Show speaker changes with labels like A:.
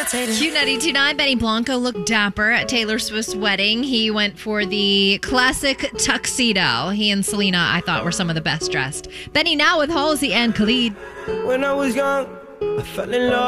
A: Q92.9, Benny Blanco looked dapper at Taylor Swift's wedding. He went for the classic tuxedo. He and Selena, I thought, were some of the best dressed. Benny now with Halsey and Khalid.
B: When I was young, I fell in love.